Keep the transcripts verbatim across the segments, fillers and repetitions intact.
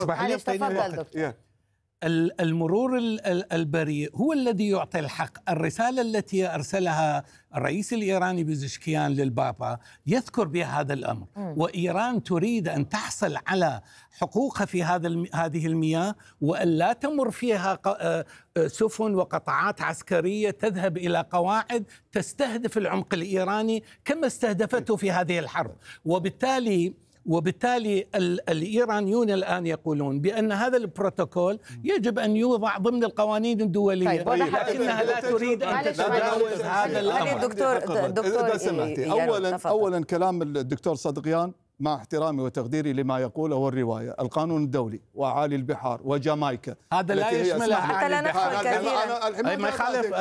معلش تفضل دكتور. المرور البريء هو الذي يعطي الحق. الرسالة التي أرسلها الرئيس الإيراني بيزشكيان للبابا يذكر بها هذا الأمر، م. وإيران تريد أن تحصل على حقوقها في هذا هذه المياه، وأن لا تمر فيها سفن وقطعات عسكرية تذهب إلى قواعد تستهدف العمق الإيراني كما استهدفته في هذه الحرب. وبالتالي وبالتالي الإيرانيون الآن يقولون بأن هذا البروتوكول يجب أن يوضع ضمن القوانين الدولية، طيب لكنها لا تريد أن تتجاوز هذا الأمر. دكتور دكتور سمحتي أولا أولا كلام الدكتور صدقيان مع احترامي وتقديري لما يقوله هو الرواية، القانون الدولي وأعالي البحار وجامايكا هذا لا يشمل حتى لا ندخل كثيرا. ما يخالف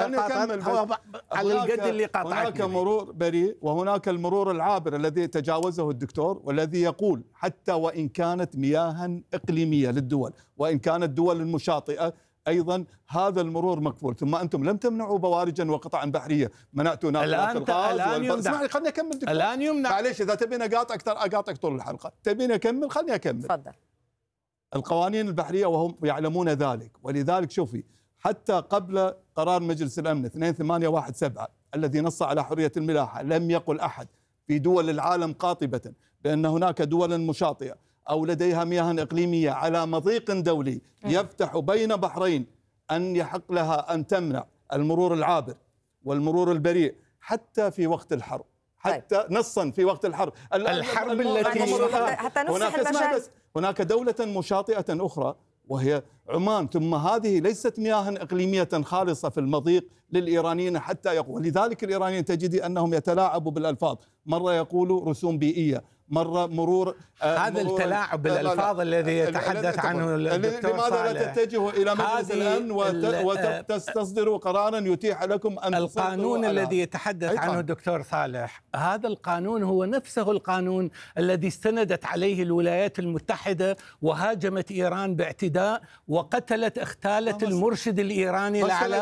على القد اللي قاطعتني. هناك مرور بريء وهناك المرور العابر الذي تجاوزه الدكتور، والذي يقول حتى وإن كانت مياها إقليمية للدول وإن كانت دول المشاطئة أيضا هذا المرور مقبول. ثم أنتم لم تمنعوا بوارجا وقطعا بحرية، منعتوا ناقلات الغاز. الآن يمنع. اسمعني خلني أكمل دكتور. الآن يمنع. معليش إذا تبين أقاطع أكثر أقاطع طول الحلقة، تبين أكمل خلني أكمل. تفضل. القوانين البحرية وهم يعلمون ذلك، ولذلك شوفي حتى قبل قرار مجلس الأمن اثنين ثمانية واحد سبعة الذي نص على حرية الملاحة لم يقل أحد في دول العالم قاطبة بأن هناك دولا مشاطئة أو لديها مياه إقليمية على مضيق دولي يفتح بين بحرين أن يحق لها أن تمنع المرور العابر والمرور البريء حتى في وقت الحرب، حتى طيب. نصا في وقت الحرب. الحرب التي حتى نفسح المشاهد. هناك دولة مشاطئة أخرى وهي عمان، ثم هذه ليست مياه إقليمية خالصة في المضيق للإيرانيين حتى يقول. لذلك الإيرانيين تجدي أنهم يتلاعبوا بالألفاظ، مرة يقولوا رسوم بيئية، مرة مرور. هذا التلاعب بالألفاظ الذي يتحدث عنه الدكتور صالح. لماذا لا تتجهوا إلى مجلس الأمن وتصدروا قرارا يتيح لكم أن القانون الذي يتحدث عنه الدكتور صالح، هذا القانون هو نفسه القانون الذي استندت عليه الولايات المتحدة وهاجمت إيران باعتداء وقتلت اغتالت المرشد الإيراني لعلى.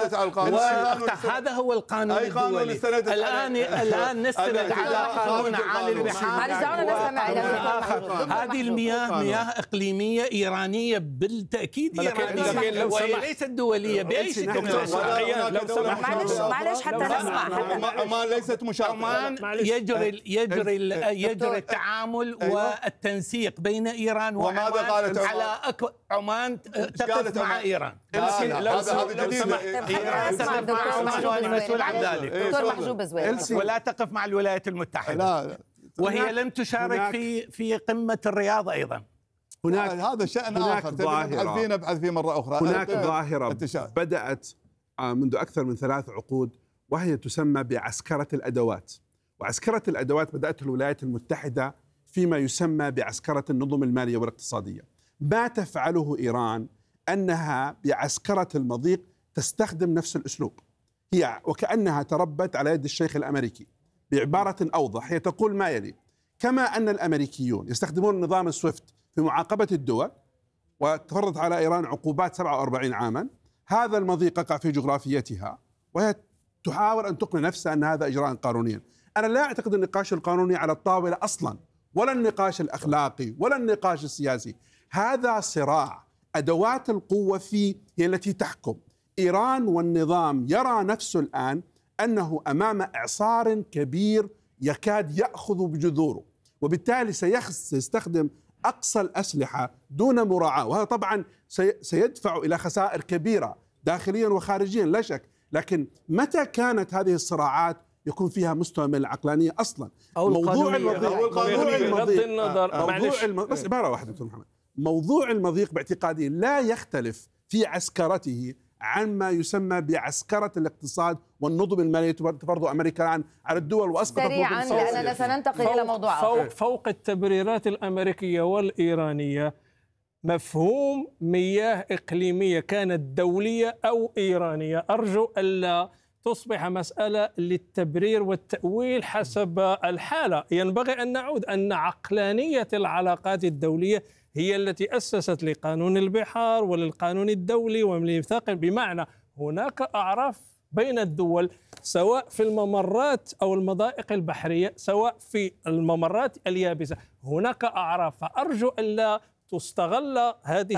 هذا هو القانون الدولي. الآن الآن نستند على قانون عالي البحار. هذه المياه مياه إقليمية إيرانية بالتأكيد إيرانية وهي ليست دولية بأي شكل. معلش معلش حتى نسمع. عمان ليست مشاركة. عمان يجري يجري يجري التعامل والتنسيق بين إيران وعمان على عمان تقف مع إيران. هذا إيران تقف مع عمان وأنا مسؤول عن ذلك. دكتور محجوب زويل. ولا تقف مع الولايات المتحدة. وهي لم تشارك في في قمة الرياض أيضا. هناك هذا شأن آخر نبحث فيه نبحث فيه مرة أخرى. هناك ظاهرة بدأت منذ أكثر من ثلاث عقود وهي تسمى بعسكرة الأدوات. وعسكرة الأدوات بدأت الولايات المتحدة فيما يسمى بعسكرة النظم المالية والاقتصادية. ما تفعله إيران أنها بعسكرة المضيق تستخدم نفس الأسلوب، هي وكأنها تربت على يد الشيخ الأمريكي. بعبارة أوضح هي تقول ما يلي: كما أن الأمريكيون يستخدمون نظام السويفت في معاقبة الدول وتفرضت على إيران عقوبات سبعة وأربعين عاما، هذا المضيق يقع في جغرافيتها وهي تحاول أن تقنع نفسها أن هذا إجراء قانونيا. أنا لا أعتقد النقاش القانوني على الطاولة أصلا، ولا النقاش الأخلاقي ولا النقاش السياسي. هذا صراع أدوات القوة فيه هي التي تحكم. إيران والنظام يرى نفسه الآن أنه أمام إعصار كبير يكاد يأخذ بجذوره، وبالتالي سيستخدم أقصى الأسلحة دون مراعاة، وهذا طبعا سيدفع إلى خسائر كبيرة داخليا وخارجيا لا شك. لكن متى كانت هذه الصراعات يكون فيها مستوى من العقلانية أصلا؟ أو موضوع المضيق موضوع المضيق موضوع المضيق بس عبارة واحدة دكتور محمد، موضوع المضيق باعتقادي لا يختلف في عسكرته عن ما يسمى بعسكرة الاقتصاد والنظم المالية تفرض أمريكا الآن على الدول وأسقطت سريعا لأننا سننتقل إلى موضوع آخر. فوق التبريرات الأمريكية والإيرانية مفهوم مياه إقليمية كانت دولية أو إيرانية، أرجو ألا تصبح مسألة للتبرير والتأويل حسب الحالة. ينبغي أن نعود أن عقلانية العلاقات الدولية هي التي أسست لقانون البحار وللقانون الدولي والميثاق، بمعنى هناك أعراف بين الدول سواء في الممرات أو المضائق البحرية سواء في الممرات اليابسة، هناك أعراف. فأرجو ألا تستغل هذه